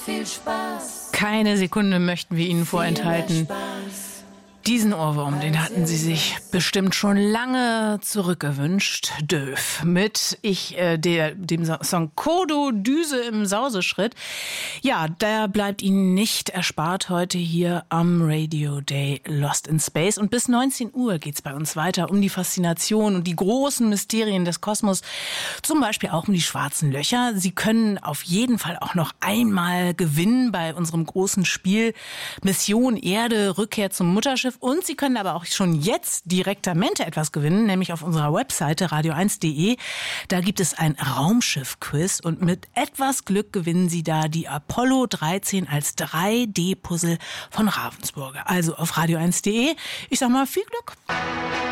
viel Spaß. Keine Sekunde möchten wir Ihnen vorenthalten. Diesen Ohrwurm, den hatten Sie sich bestimmt schon lange zurückgewünscht. Döf mit dem Song Kodo Düse im Sauseschritt. Ja, der bleibt Ihnen nicht erspart heute hier am Radio Day Lost in Space. Und bis 19 Uhr geht's bei uns weiter um die Faszination und die großen Mysterien des Kosmos. Zum Beispiel auch um die schwarzen Löcher. Sie können auf jeden Fall auch noch einmal gewinnen bei unserem großen Spiel Mission Erde, Rückkehr zum Mutterschiff. Und Sie können aber auch schon jetzt direktamente etwas gewinnen, nämlich auf unserer Webseite radio1.de. Da gibt es ein Raumschiff-Quiz und mit etwas Glück gewinnen Sie da die Apollo 13 als 3D-Puzzle von Ravensburger. Also auf radio1.de. Ich sag mal viel Glück.